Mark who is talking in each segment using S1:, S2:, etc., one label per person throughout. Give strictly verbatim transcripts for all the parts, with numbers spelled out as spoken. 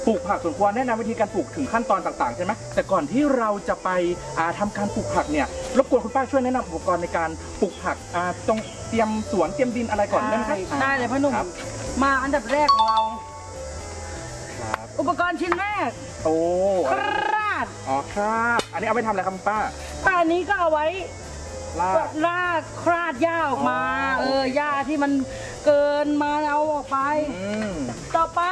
S1: ปลูกผักสวนครัวแนะนำวิธีการปลูกถึงขั้นตอนต่างๆใช่ไหมแต่ก่อนที่เราจะไปทำการปลูกผักเนี่ยรบกวนคุณป้าช่วยแนะนำอุปกรณ์ในการปลูกผักต้องเตรียมสวนเตรียมดินอะไรก่อนได้ไหมครับ
S2: ได้เลยพ่อหนุ่มมาอันดับแรกของเราอุปกรณ์ชิ้นแรก
S1: โอ้
S2: คราด
S1: อ๋อคราดอันนี้เอาไว้ทำอะไรครับคุณป้า
S2: ป้าอันนี้ก็เอาไว้
S1: ลาด
S2: ลาดคราดหญ้าออกมาเออหญ้าที่มันเกินมาเอาออกไปต่อไป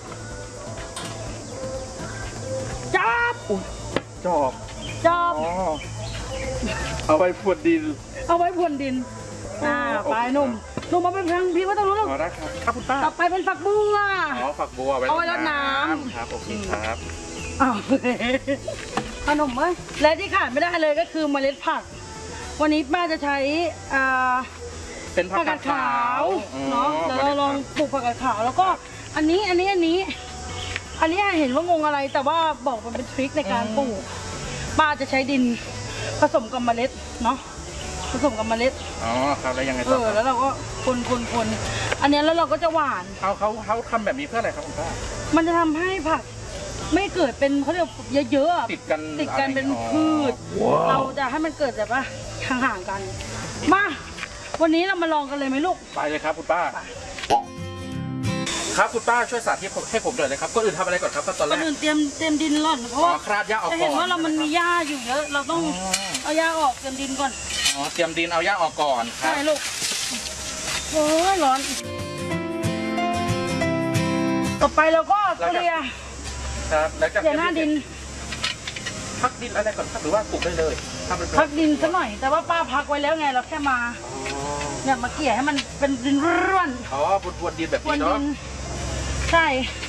S2: จับ
S1: จอบ
S2: จอบ
S1: เอาไว้พรวนดิน
S2: เอาไว้พรวนดินอ่าไปหนุ่มหนุ่มมาเป็นทางพี่ว่าต้องรู้หรอ
S1: ได้ครับครับคุณป้า
S2: ต่อไปเป็นฝักบัว
S1: อ๋อฝักบัวไว้
S2: เอาไว้รดน้ำ
S1: ครับโอเคครับ
S2: อ้าวขนมเอ้ยและที่ขาดไม่ได้เลยก็คือเมล็ดผักวันนี้ป้าจะใช้อ่า
S1: เป็นผักกาดขาว
S2: เนาะเดี๋ยวเราลองปลูกผักกาดขาวแล้วก็อันนี้อันนี้อันนี้อันนี้เห็นว่างงอะไรแต่ว่าบอกมันเป็นทริคในการปลูกป้าจะใช้ดินผสมกับเมล็ดเนาะผสมกับเมล็ด
S1: อ๋อครับแล้วยังไงต่อ
S2: เออแล้วเราก็คนคนคนอันนี้แล้วเราก็จะหว่าน
S1: เขาเขาเขาทำแบบนี้เพื่ออะไรครับคุณป้า
S2: มันจะทำให้ผักไม่เกิดเป็นเขาเรียกเยอะๆ
S1: ติดกัน
S2: ติดกันเป็นพืชเราจะให้มันเกิดแบบว่าห่างๆกันมาวันนี้เรามาลองกันเลยไหมลูก
S1: ไปเลยครับคุณป้าครับคุณป้าช่วยสาธิตให้ผมหน่อยเลยครับก่อนอื่นทำอะไรก่อนครับตอนแรก
S2: ก่อนอื่นเตรียมเตรียมดินร่อนเพราะว่า
S1: คราดหญ้าออกก่อน
S2: จะเห็นว่าเรามันมีหญ้าอยู่เยอะเราต้องเอาหญ้าออกเตรียมดินก่อน
S1: อ๋อเตรียมดินเอาหญ้าออกก่อน
S2: ใช่ลูกโอ้ยร้อนต่อไปเราก็เกลี่ย
S1: ครับแล้วจะ
S2: เกลี่ยหน้าดิน
S1: พักดินอะไรก่อนครับหรือว่าปลูกได้เลย
S2: พักดินสักหน่อยแต่ว่าป้าพักไว้แล้วไงเราแค่มาเนี่ยมาเกลี่ยให้มันเป็นดินร่วน
S1: อ๋อบนบนดินแบบนี้เนาะ
S2: ใช่